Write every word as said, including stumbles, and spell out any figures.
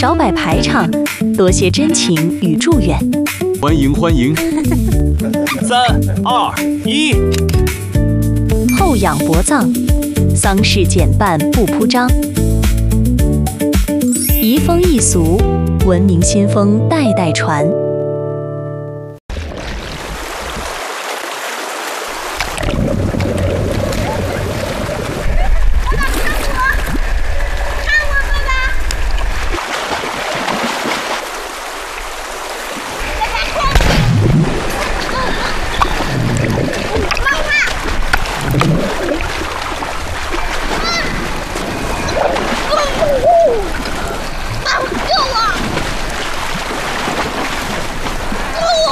少摆排场，多些真情与祝愿。 欢迎欢迎！ 三二一， 后仰薄葬，丧事简办不铺张。移风易俗，文明新风代代传。